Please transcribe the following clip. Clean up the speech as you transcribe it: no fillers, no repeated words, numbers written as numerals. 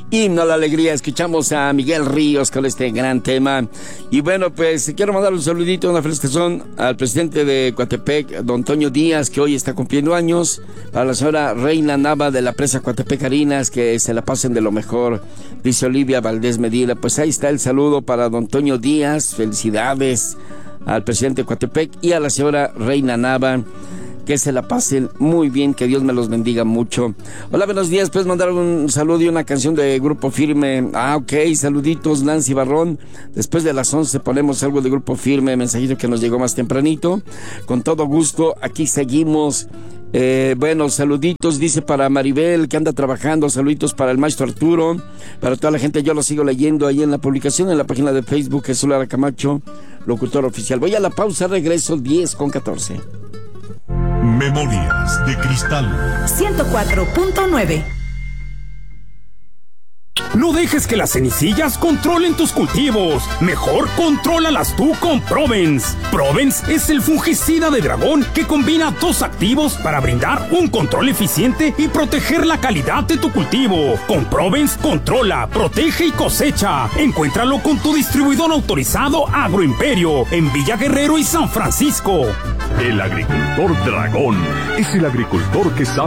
Himno a la alegría. Escuchamos a Miguel Ríos con este gran tema. Y bueno, pues quiero mandar un saludito, una felicitación al presidente de Coatepec, don Toño Díaz, que hoy está cumpliendo años. Para la señora Reina Nava de la presa Coatepec Harinas, que se la pasen de lo mejor, dice Olivia Valdés Medina. Pues ahí está el saludo para don Toño Díaz. Felicidades al presidente de Coatepec y a la señora Reina Nava. Que se la pasen muy bien, que Dios me los bendiga mucho. Hola, buenos días, ¿puedes mandar un saludo y una canción de Grupo Firme? Ok, saluditos, Nancy Barrón. Después de las 11 ponemos algo de Grupo Firme, mensajito que nos llegó más tempranito. Con todo gusto, aquí seguimos. Bueno, saluditos, dice para Maribel, que anda trabajando. Saluditos para el maestro Arturo. Para toda la gente, yo lo sigo leyendo ahí en la publicación, en la página de Facebook, Jesús Lara Camacho, locutor oficial. Voy a la pausa, regreso 10:14. Memorias de Cristal 104.9. No dejes que las cenicillas controlen tus cultivos. Mejor contrólalas tú con Provence. Provence es el fungicida de dragón que combina dos activos para brindar un control eficiente y proteger la calidad de tu cultivo. Con Provence controla, protege y cosecha. Encuéntralo con tu distribuidor autorizado Agroimperio en Villa Guerrero y San Francisco. El agricultor dragón es el agricultor que sabe